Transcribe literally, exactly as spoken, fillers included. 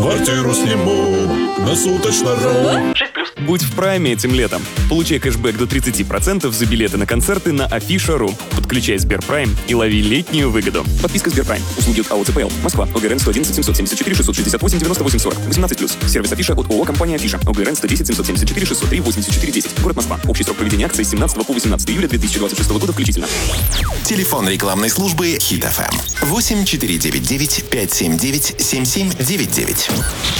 Квартиру сниму на суточно.ру. Будь в прайме этим летом. Получай кэшбэк до тридцать процентов за билеты на концерты на афиша точка ру. Подключай Сберпрайм и лови летнюю выгоду. Подписка Сберпрайм. Услуги от АО ЦПЛ. Москва. ОГРН сто одиннадцать семьсот семьдесят четыре шестьсот шестьдесят восемь девяносто восемь сорок. восемнадцать плюс. Сервис Афиша от ООО «Компания Афиша». ОГРН сто десять семьсот семьдесят четыре шестьсот три восемьдесят четыре десять. Город Москва. Общий срок проведения акции с семнадцатого по восемнадцатое июля две тысячи двадцать шестого года включительно. Телефон рекламной службы Хит эф эм восемь четыре девять девять пять семь девять семь семь девять девять.